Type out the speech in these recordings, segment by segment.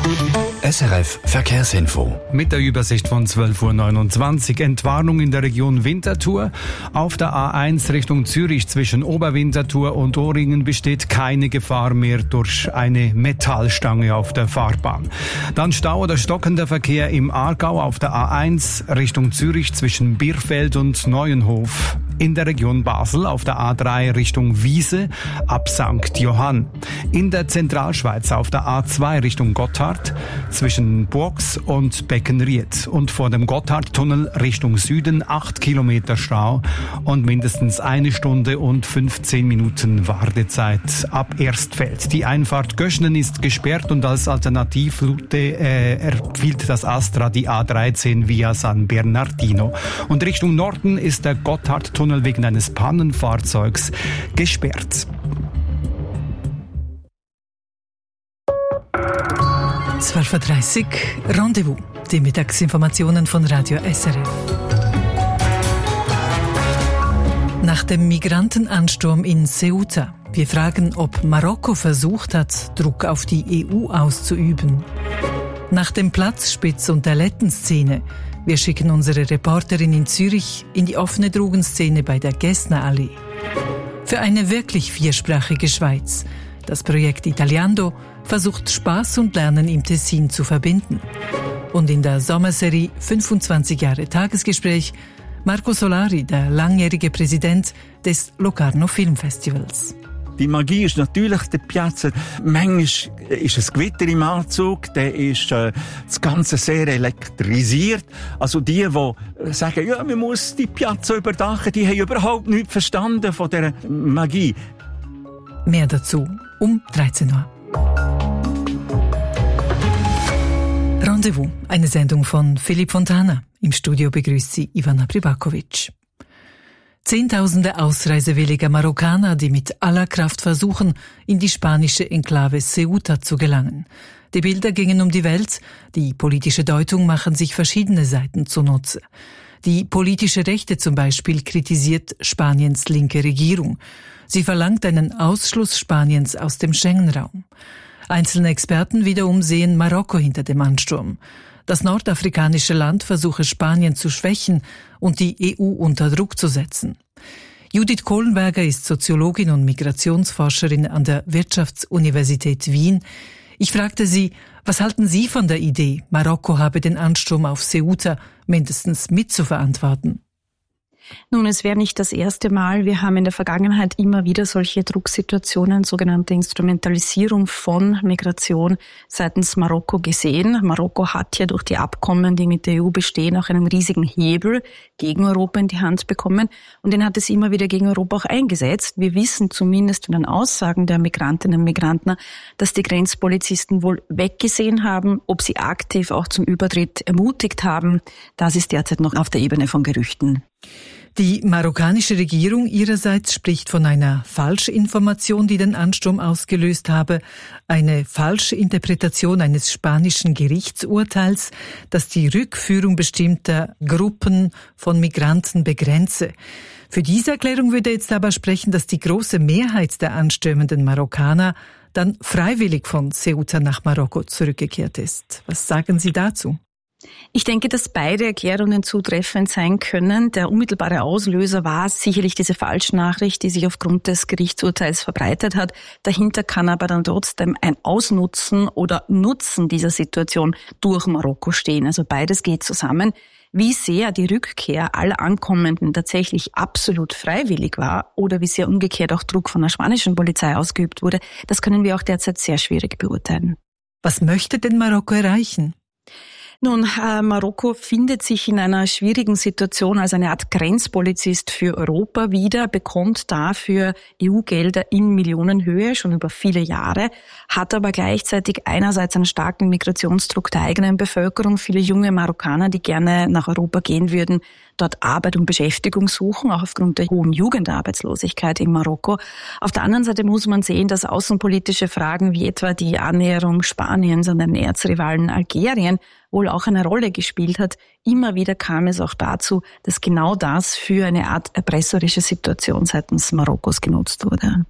SRF Verkehrsinfo. Mit der Übersicht von 12.29 Uhr. Entwarnung in der Region Winterthur. Auf der A1 Richtung Zürich zwischen Oberwinterthur und Ohringen besteht keine Gefahr mehr durch eine Metallstange auf der Fahrbahn. Dann Stau oder stockender Verkehr im Aargau auf der A1 Richtung Zürich zwischen Birfeld und Neuenhof. In der Region Basel auf der A3 Richtung Wiese ab St. Johann. In der Zentralschweiz auf der A2 Richtung Gotthard zwischen Burgs und Beckenried. Und vor dem Gotthardtunnel Richtung Süden 8 Kilometer Stau und mindestens 1 Stunde und 15 Minuten Wartezeit ab Erstfeld. Die Einfahrt Göschnen ist gesperrt und als Alternativroute empfiehlt das Astra die A13 via San Bernardino. Und Richtung Norden ist der Gotthardtunnel wegen eines Pannenfahrzeugs gesperrt. «12.30 Uhr, Rendezvous», die Mittagsinformationen von Radio SRF. Nach dem Migrantenansturm in Ceuta. Wir fragen, ob Marokko versucht hat, Druck auf die EU auszuüben. Nach dem Platzspitz- und der Lettenszene. Wir schicken unsere Reporterin in Zürich in die offene Drogenszene bei der Gessnerallee. Für eine wirklich viersprachige Schweiz. Das Projekt Italiando versucht Spaß und Lernen im Tessin zu verbinden. Und in der Sommerserie 25 Jahre Tagesgespräch Marco Solari, der langjährige Präsident des Locarno Filmfestivals. Die Magie ist natürlich der Piazza. Manchmal ist es Gewitter im Anzug, dann ist das Ganze sehr elektrisiert. Also die sagen, ja, man muss die Piazza überdachen, die haben überhaupt nichts verstanden von dieser Magie. Mehr dazu um 13 Uhr. Rendezvous, eine Sendung von Philipp Fontana. Im Studio begrüßt sie Ivana Pribakovic. Zehntausende ausreisewilliger Marokkaner, die mit aller Kraft versuchen, in die spanische Enklave Ceuta zu gelangen. Die Bilder gingen um die Welt, die politische Deutung machen sich verschiedene Seiten zunutze. Die politische Rechte zum Beispiel kritisiert Spaniens linke Regierung. Sie verlangt einen Ausschluss Spaniens aus dem Schengen-Raum. Einzelne Experten wiederum sehen Marokko hinter dem Ansturm. Das nordafrikanische Land versuche Spanien zu schwächen und die EU unter Druck zu setzen. Judith Kohlenberger ist Soziologin und Migrationsforscherin an der Wirtschaftsuniversität Wien. Ich fragte sie, was halten Sie von der Idee, Marokko habe den Ansturm auf Ceuta mindestens mitzuverantworten? Nun, es wäre nicht das erste Mal. Wir haben in der Vergangenheit immer wieder solche Drucksituationen, sogenannte Instrumentalisierung von Migration seitens Marokko gesehen. Marokko hat ja durch die Abkommen, die mit der EU bestehen, auch einen riesigen Hebel gegen Europa in die Hand bekommen. Und den hat es immer wieder gegen Europa auch eingesetzt. Wir wissen zumindest von den Aussagen der Migrantinnen und Migranten, dass die Grenzpolizisten wohl weggesehen haben. Ob sie aktiv auch zum Übertritt ermutigt haben, das ist derzeit noch auf der Ebene von Gerüchten. Die marokkanische Regierung ihrerseits spricht von einer Falschinformation, die den Ansturm ausgelöst habe, eine falsche Interpretation eines spanischen Gerichtsurteils, das die Rückführung bestimmter Gruppen von Migranten begrenze. Für diese Erklärung würde jetzt aber sprechen, dass die große Mehrheit der anstürmenden Marokkaner dann freiwillig von Ceuta nach Marokko zurückgekehrt ist. Was sagen Sie dazu? Ich denke, dass beide Erklärungen zutreffend sein können. Der unmittelbare Auslöser war sicherlich diese Falschnachricht, die sich aufgrund des Gerichtsurteils verbreitet hat. Dahinter kann aber dann trotzdem ein Ausnutzen oder Nutzen dieser Situation durch Marokko stehen. Also beides geht zusammen. Wie sehr die Rückkehr aller Ankommenden tatsächlich absolut freiwillig war oder wie sehr umgekehrt auch Druck von der spanischen Polizei ausgeübt wurde, das können wir auch derzeit sehr schwierig beurteilen. Was möchte denn Marokko erreichen? Nun, Marokko findet sich in einer schwierigen Situation als eine Art Grenzpolizist für Europa wieder, bekommt dafür EU-Gelder in Millionenhöhe schon über viele Jahre, hat aber gleichzeitig einerseits einen starken Migrationsdruck der eigenen Bevölkerung, viele junge Marokkaner, die gerne nach Europa gehen würden, dort Arbeit und Beschäftigung suchen, auch aufgrund der hohen Jugendarbeitslosigkeit in Marokko. Auf der anderen Seite muss man sehen, dass außenpolitische Fragen wie etwa die Annäherung Spaniens an den Erzrivalen Algerien wohl auch eine Rolle gespielt hat. Immer wieder kam es auch dazu, dass genau das für eine Art erpresserische Situation seitens Marokkos genutzt wurde.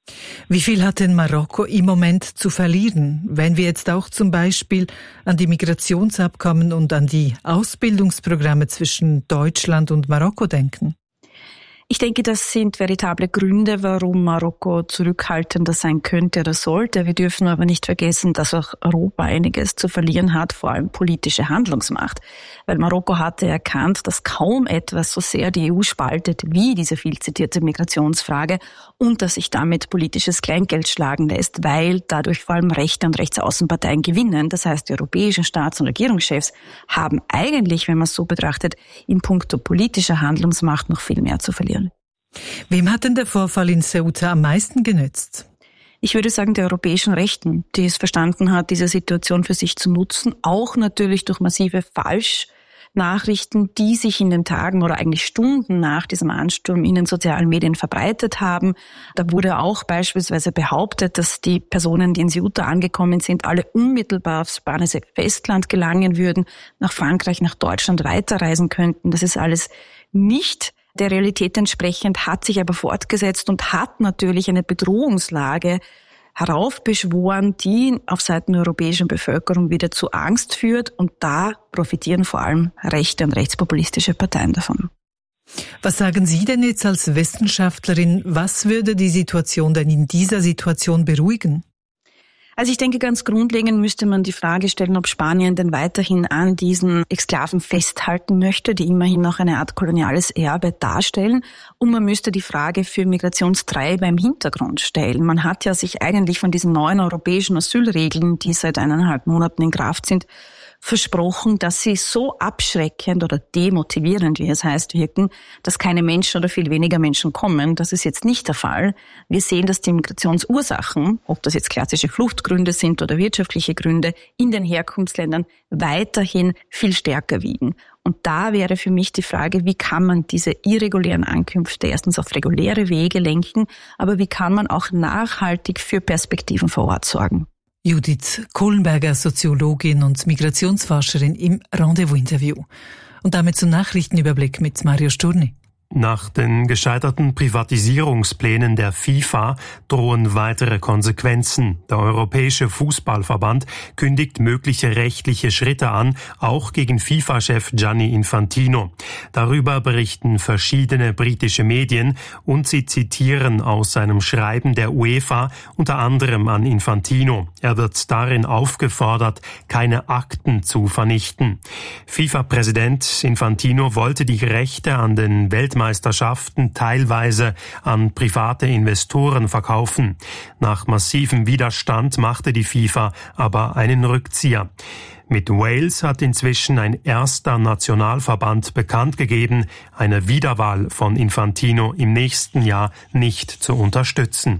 Wie viel hat denn Marokko im Moment zu verlieren, wenn wir jetzt auch zum Beispiel an die Migrationsabkommen und an die Ausbildungsprogramme zwischen Deutschland und Marokko denken? Ich denke, das sind veritable Gründe, warum Marokko zurückhaltender sein könnte oder sollte. Wir dürfen aber nicht vergessen, dass auch Europa einiges zu verlieren hat, vor allem politische Handlungsmacht. Weil Marokko hatte erkannt, dass kaum etwas so sehr die EU spaltet wie diese viel zitierte Migrationsfrage und dass sich damit politisches Kleingeld schlagen lässt, weil dadurch vor allem rechte und Rechtsaußenparteien gewinnen. Das heißt, die europäischen Staats- und Regierungschefs haben eigentlich, wenn man es so betrachtet, in puncto politischer Handlungsmacht noch viel mehr zu verlieren. Wem hat denn der Vorfall in Ceuta am meisten genützt? Ich würde sagen, der europäischen Rechten, die es verstanden hat, diese Situation für sich zu nutzen, auch natürlich durch massive Falschnachrichten, die sich in den Tagen oder eigentlich Stunden nach diesem Ansturm in den sozialen Medien verbreitet haben. Da wurde auch beispielsweise behauptet, dass die Personen, die in Ceuta angekommen sind, alle unmittelbar aufs spanische Festland gelangen würden, nach Frankreich, nach Deutschland weiterreisen könnten. Das ist alles nicht der Realität entsprechend, hat sich aber fortgesetzt und hat natürlich eine Bedrohungslage heraufbeschworen, die auf Seiten der europäischen Bevölkerung wieder zu Angst führt. Und da profitieren vor allem rechte und rechtspopulistische Parteien davon. Was sagen Sie denn jetzt als Wissenschaftlerin? Was würde die Situation denn in dieser Situation beruhigen? Also ich denke, ganz grundlegend müsste man die Frage stellen, ob Spanien denn weiterhin an diesen Exklaven festhalten möchte, die immerhin noch eine Art koloniales Erbe darstellen. Und man müsste die Frage für Migrationstreiber im Hintergrund stellen. Man hat ja sich eigentlich von diesen neuen europäischen Asylregeln, die seit 1,5 Monaten in Kraft sind, versprochen, dass sie so abschreckend oder demotivierend, wie es heißt, wirken, dass keine Menschen oder viel weniger Menschen kommen. Das ist jetzt nicht der Fall. Wir sehen, dass die Migrationsursachen, ob das jetzt klassische Fluchtgründe sind oder wirtschaftliche Gründe, in den Herkunftsländern weiterhin viel stärker wiegen. Und da wäre für mich die Frage, wie kann man diese irregulären Ankünfte erstens auf reguläre Wege lenken, aber wie kann man auch nachhaltig für Perspektiven vor Ort sorgen? Judith Kohlenberger, Soziologin und Migrationsforscherin im Rendezvous-Interview. Und damit zum Nachrichtenüberblick mit Mario Sturni. Nach den gescheiterten Privatisierungsplänen der FIFA drohen weitere Konsequenzen. Der Europäische Fußballverband kündigt mögliche rechtliche Schritte an, auch gegen FIFA-Chef Gianni Infantino. Darüber berichten verschiedene britische Medien und sie zitieren aus seinem Schreiben der UEFA unter anderem an Infantino. Er wird darin aufgefordert, keine Akten zu vernichten. FIFA-Präsident Infantino wollte die Rechte an den Weltmeisterschaften teilweise an private Investoren verkaufen. Nach massivem Widerstand machte die FIFA aber einen Rückzieher. Mit Wales hat inzwischen ein erster Nationalverband bekannt gegeben, eine Wiederwahl von Infantino im nächsten Jahr nicht zu unterstützen.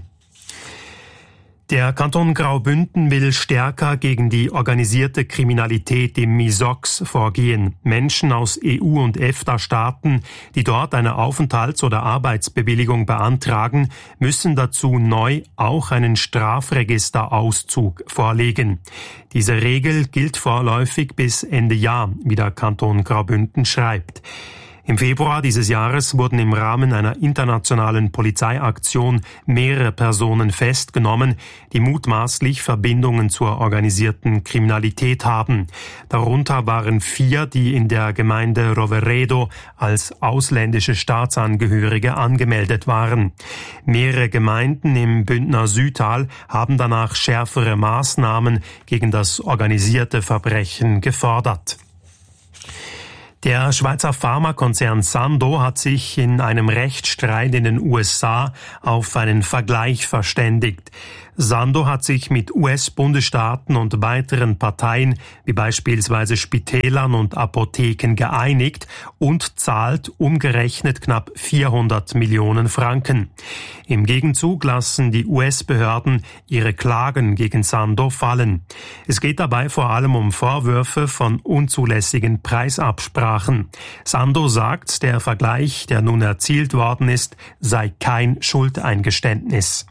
Der Kanton Graubünden will stärker gegen die organisierte Kriminalität im Misox vorgehen. Menschen aus EU- und EFTA-Staaten, die dort eine Aufenthalts- oder Arbeitsbewilligung beantragen, müssen dazu neu auch einen Strafregisterauszug vorlegen. Diese Regel gilt vorläufig bis Ende Jahr, wie der Kanton Graubünden schreibt. Im Februar dieses Jahres wurden im Rahmen einer internationalen Polizeiaktion mehrere Personen festgenommen, die mutmaßlich Verbindungen zur organisierten Kriminalität haben. Darunter waren 4, die in der Gemeinde Roveredo als ausländische Staatsangehörige angemeldet waren. Mehrere Gemeinden im Bündner Südtal haben danach schärfere Maßnahmen gegen das organisierte Verbrechen gefordert. Der Schweizer Pharmakonzern Sandoz hat sich in einem Rechtsstreit in den USA auf einen Vergleich verständigt. Sandoz hat sich mit US-Bundesstaaten und weiteren Parteien, wie beispielsweise Spitälern und Apotheken, geeinigt und zahlt umgerechnet knapp 400 Millionen Franken. Im Gegenzug lassen die US-Behörden ihre Klagen gegen Sandoz fallen. Es geht dabei vor allem um Vorwürfe von unzulässigen Preisabsprachen. Sandoz sagt, der Vergleich, der nun erzielt worden ist, sei kein Schuldeingeständnis.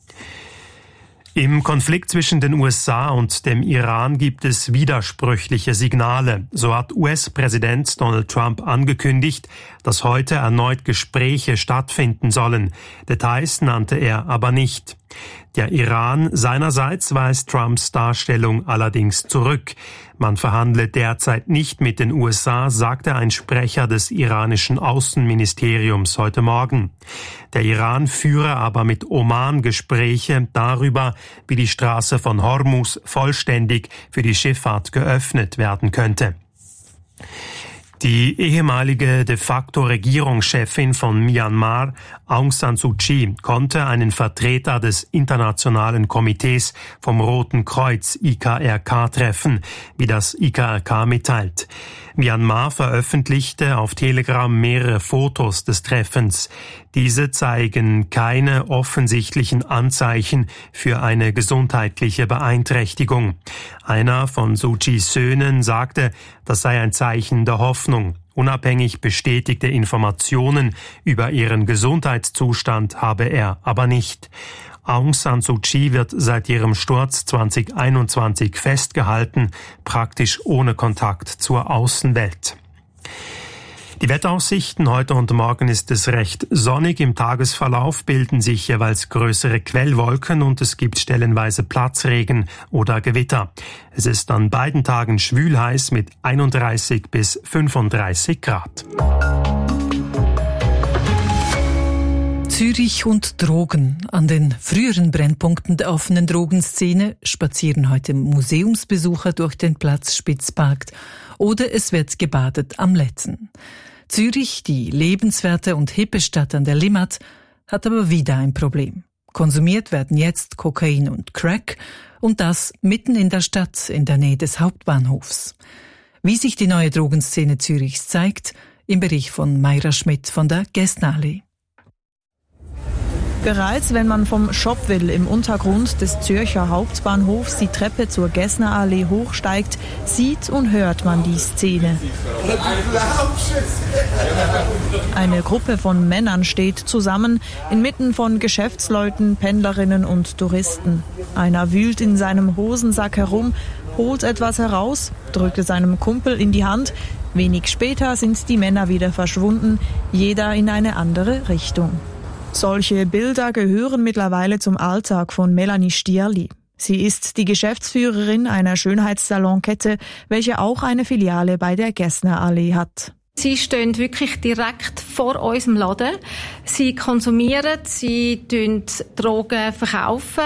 Im Konflikt zwischen den USA und dem Iran gibt es widersprüchliche Signale. So hat US-Präsident Donald Trump angekündigt, dass heute erneut Gespräche stattfinden sollen. Details nannte er aber nicht. Der Iran seinerseits weist Trumps Darstellung allerdings zurück. Man verhandle derzeit nicht mit den USA, sagte ein Sprecher des iranischen Außenministeriums heute Morgen. Der Iran führe aber mit Oman Gespräche darüber, wie die Straße von Hormuz vollständig für die Schifffahrt geöffnet werden könnte. Die ehemalige de facto Regierungschefin von Myanmar, Aung San Suu Kyi, konnte einen Vertreter des Internationalen Komitees vom Roten Kreuz IKRK treffen, wie das IKRK mitteilt. Myanmar veröffentlichte auf Telegram mehrere Fotos des Treffens. Diese zeigen keine offensichtlichen Anzeichen für eine gesundheitliche Beeinträchtigung. Einer von Suu Kyis Söhnen sagte, das sei ein Zeichen der Hoffnung. Unabhängig bestätigte Informationen über ihren Gesundheitszustand habe er aber nicht. Aung San Suu Kyi wird seit ihrem Sturz 2021 festgehalten, praktisch ohne Kontakt zur Außenwelt. Die Wetteraussichten heute und morgen ist es recht sonnig. Im Tagesverlauf bilden sich jeweils größere Quellwolken und es gibt stellenweise Platzregen oder Gewitter. Es ist an beiden Tagen schwülheiß mit 31 bis 35 Grad. Zürich und Drogen. An den früheren Brennpunkten der offenen Drogenszene spazieren heute Museumsbesucher durch den Platz Spitzpark oder es wird gebadet am Letten. Zürich, die lebenswerte und hippe Stadt an der Limmat, hat aber wieder ein Problem. Konsumiert werden jetzt Kokain und Crack und das mitten in der Stadt, in der Nähe des Hauptbahnhofs. Wie sich die neue Drogenszene Zürichs zeigt, im Bericht von Mayra Schmidt von der Gessnerallee. Bereits wenn man vom Schopwil im Untergrund des Zürcher Hauptbahnhofs die Treppe zur Gessnerallee hochsteigt, sieht und hört man die Szene. Eine Gruppe von Männern steht zusammen, inmitten von Geschäftsleuten, Pendlerinnen und Touristen. Einer wühlt in seinem Hosensack herum, holt etwas heraus, drückt es seinem Kumpel in die Hand. Wenig später sind die Männer wieder verschwunden, jeder in eine andere Richtung. Solche Bilder gehören mittlerweile zum Alltag von Melanie Stierli. Sie ist die Geschäftsführerin einer Schönheitssalonkette, welche auch eine Filiale bei der Gessnerallee hat. Sie stehen wirklich direkt vor unserem Laden. Sie konsumieren, sie Drogen verkaufen.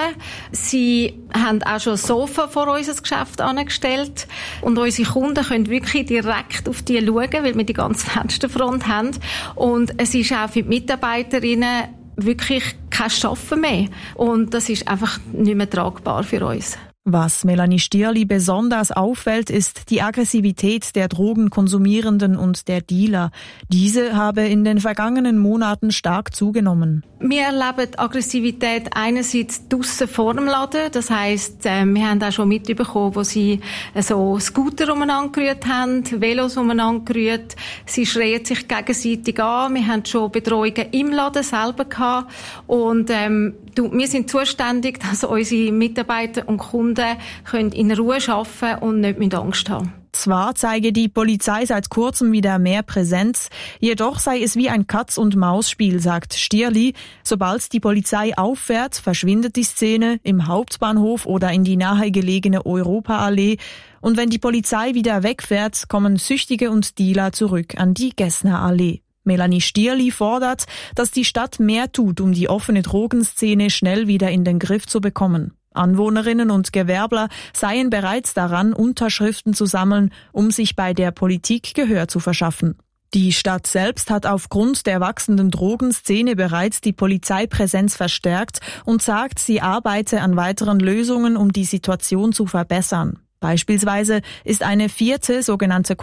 Sie haben auch schon ein Sofa vor unser Geschäft angestellt. Und unsere Kunden können wirklich direkt auf die schauen, weil wir die ganze Fensterfront haben. Und es ist auch für die Mitarbeiterinnen wirklich kein Arbeiten mehr. Und das ist einfach nicht mehr tragbar für uns. Was Melanie Stierli besonders auffällt, ist die Aggressivität der Drogenkonsumierenden und der Dealer. Diese habe in den vergangenen Monaten stark zugenommen. Wir erleben Aggressivität einerseits draussen vor dem Laden. Das heisst, wir haben auch schon mitbekommen, wo sie so Scooter umeinander gerührt haben, Velos umeinander gerührt. Sie schreien sich gegenseitig an. Wir haben schon Bedrohungen im Laden selber gehabt. Und wir sind zuständig, dass unsere Mitarbeiter und Kunden können in Ruhe arbeiten und nicht mit Angst haben. Zwar zeige die Polizei seit kurzem wieder mehr Präsenz, jedoch sei es wie ein Katz-und-Maus-Spiel, sagt Stierli. Sobald die Polizei auffährt, verschwindet die Szene im Hauptbahnhof oder in die nahegelegene Europaallee. Und wenn die Polizei wieder wegfährt, kommen Süchtige und Dealer zurück an die Gessnerallee. Melanie Stierli fordert, dass die Stadt mehr tut, um die offene Drogenszene schnell wieder in den Griff zu bekommen. Anwohnerinnen und Gewerbler seien bereits daran, Unterschriften zu sammeln, um sich bei der Politik Gehör zu verschaffen. Die Stadt selbst hat aufgrund der wachsenden Drogenszene bereits die Polizeipräsenz verstärkt und sagt, sie arbeite an weiteren Lösungen, um die Situation zu verbessern. Beispielsweise ist eine 4. sogenannte